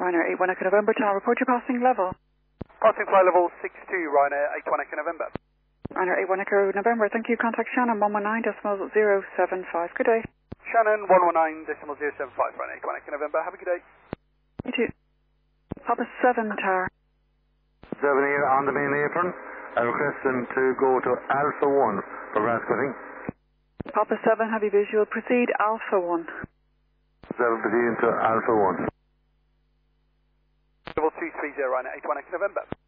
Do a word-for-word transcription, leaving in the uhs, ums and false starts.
Ryanair eight one Echo November Tower, report your passing level. Passing flight level six two, Ryanair eight one Echo November. Ryanair eight one Echo November, thank you. Contact Shannon one one nine decimal zero seven five. Good day. Shannon one one nine decimal zero seven five, Ryanair eight one Echo November. Have a good day. You too. Papa seven Tower. seven here on the main apron. I request them to go to Alpha one for grass cutting. Papa seven, heavy visual. Proceed Alpha one. seven proceeding to Alpha one. Level two three zero, Ryanair eight one Echo November.